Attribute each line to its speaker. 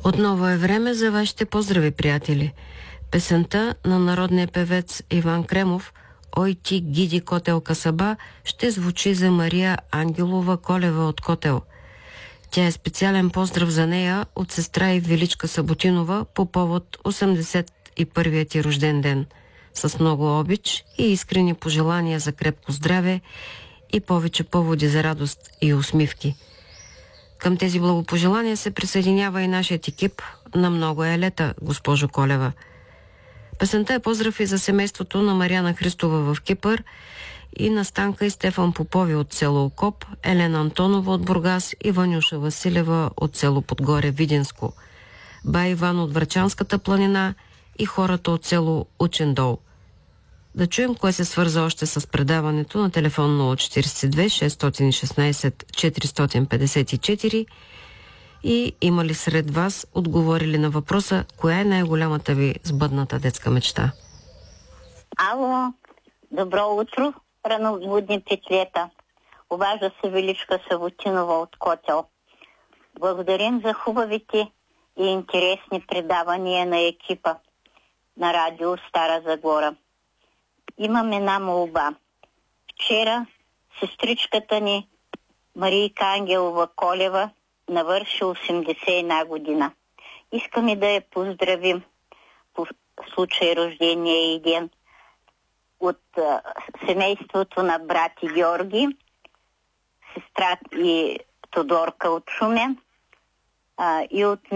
Speaker 1: Отново е време за вашите поздрави, приятели. Песента на народния певец Иван Кремов «Ой ти, гиди Котел Касаба» ще звучи за Мария Ангелова Колева от Котел. Тя е специален поздрав за нея от сестра и Величка Саботинова по повод 81-я ти рожден ден. С много обич и искрени пожелания за крепко здраве и повече поводи за радост и усмивки. Към тези благопожелания се присъединява и нашият екип на много е лета, госпожо Колева. Песента е поздрав и за семейството на Мариана Христова в Кипър и на Станка и Стефан Попови от село Окоп, Елена Антонова от Бургас и Ванюша Василева от село Подгоре, Видинско, бай Иван от Врачанската планина и хората от село Учен дол. Да чуем кое се свърза още с предаването на телефон 042 616 454 и има ли сред вас отговорили на въпроса коя е най-голямата ви сбъдната детска мечта?
Speaker 2: Ало, добро утро, ранобудни петлета. Обажда се Величка Саботинова от Котел. Благодарим за хубавите и интересни предавания на екипа на радио Стара Загора. Имам една молба. Вчера сестричката ни Марийка Ангелова Колева навърши 81 година. Искаме да я поздравим по случай рождения и ден от семейството на брати Георги, сестра и Тодорка от Шумен и от